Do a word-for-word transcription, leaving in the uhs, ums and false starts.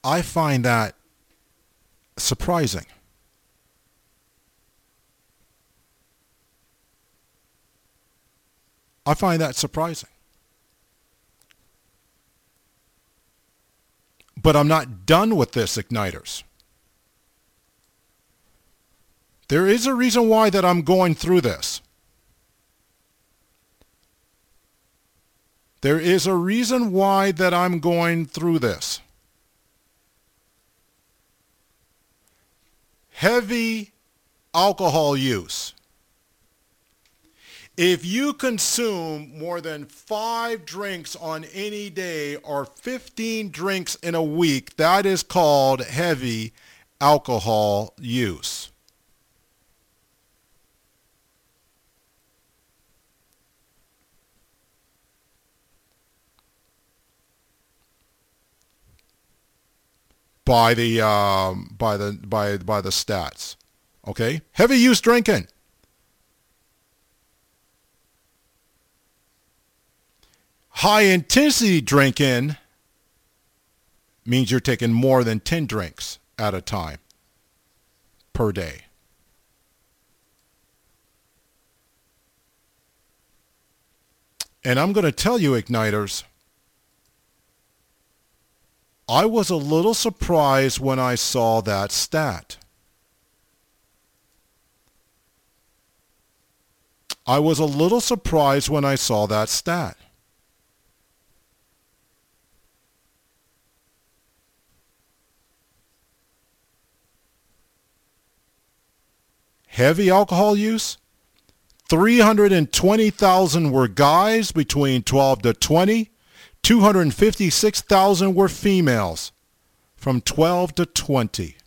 I find that surprising. I find that surprising. But I'm not done with this, Igniters. There is a reason why that I'm going through this. There is a reason why that I'm going through this. Heavy alcohol use. If you consume more than five drinks on any day or fifteen drinks in a week, that is called heavy alcohol use. By the um, by the by by the stats, okay? Heavy use drinking. High intensity drinking means you're taking more than ten drinks at a time per day. And I'm going to tell you, Igniters, I was a little surprised when I saw that stat. I was a little surprised when I saw that stat. Heavy alcohol use, three hundred twenty thousand were guys between twelve to twenty. two hundred fifty-six thousand were females from twelve to twenty.